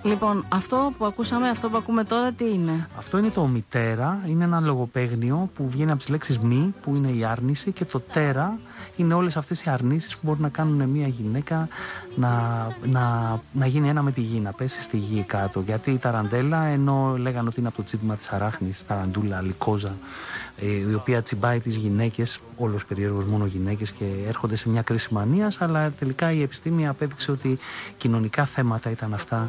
Λοιπόν, αυτό που ακούσαμε, αυτό που ακούμε τώρα, τι είναι? Αυτό είναι το μητέρα, είναι ένα λογοπαίγνιο που βγαίνει από τις λέξεις μη, που είναι η άρνηση, και το τέρα είναι όλες αυτές οι αρνήσεις που μπορεί να κάνουν μια γυναίκα να γίνει ένα με τη γη, να πέσει στη γη κάτω. Γιατί η ταραντέλα, ενώ λέγανε ότι είναι από το τσίπημα της αράχνης, ταραντούλα, λικόζα, η οποία τσιμπάει τις γυναίκες, όλος περίεργος μόνο γυναίκες, και έρχονται σε μια κρίση μανίας, αλλά τελικά η επιστήμη απέδειξε ότι κοινωνικά θέματα ήταν αυτά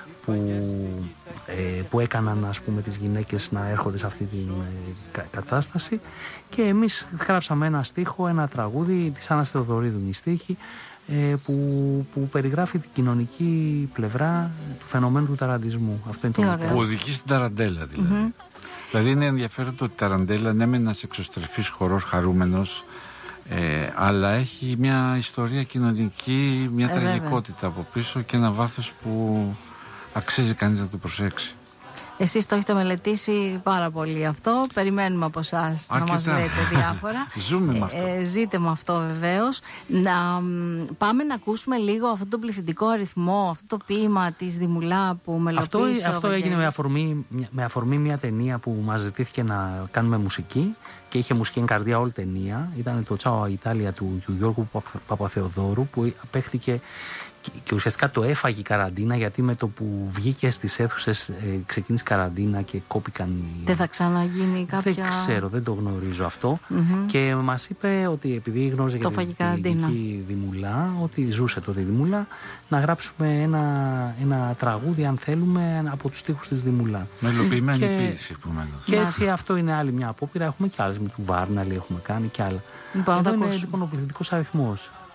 που έκαναν, ας πούμε, τις γυναίκες να έρχονται σε αυτή την κατάσταση. Και εμείς γράψαμε ένα στίχο, ένα τραγούδι της Άννας Θεοδωρίδου, η στίχη, που περιγράφει την κοινωνική πλευρά του φαινομένου του ταραντισμού. Αυτό είναι το μητέρα. Που οδηγεί στην ταραντέλα, δηλαδή. Δηλαδή είναι ενδιαφέρον το ότι η ταραντέλα είναι ένας εξωστρεφής χορός χαρούμενος, αλλά έχει μια ιστορία κοινωνική, μια τραγικότητα από πίσω και ένα βάθος που αξίζει κανείς να το προσέξει. Εσείς το έχετε μελετήσει πάρα πολύ αυτό. Περιμένουμε από εσάς να μας λέτε διάφορα. Ζούμε με αυτό. Ζείτε με αυτό βεβαίως. Να πάμε να ακούσουμε λίγο αυτό το πληθυντικό αριθμό, αυτό το ποίημα της Δημουλά που μελοποίησε. Αυτό έγινε με αφορμή μια ταινία που μας ζητήθηκε να κάνουμε μουσική, και είχε μουσική εν καρδιά όλη ταινία. Ήταν το Τσάο Ιτάλια του Γιώργου Παπαθεοδόρου, που παίχτηκε και ουσιαστικά το έφαγε η καραντίνα, γιατί με το που βγήκε στις αίθουσες ξεκίνησε η καραντίνα και κόπηκαν. Δεν θα ξαναγίνει κάποια... Δεν ξέρω, δεν το γνωρίζω αυτό. Και μας είπε ότι επειδή γνώριζε για την ειδική Δημουλά, ότι ζούσε τότε η Δημουλά, να γράψουμε ένα τραγούδι, αν θέλουμε, από τους στίχους της Δημουλά. Μελοποιημένη ποίηση, επομένως. Και έτσι αυτό είναι άλλη μια απόπειρα. Έχουμε και άλλες, με του Βάρναλη έχουμε κάνει και άλλα. Εδώ είναι λοιπόν ο πληθυντικός αριθμός.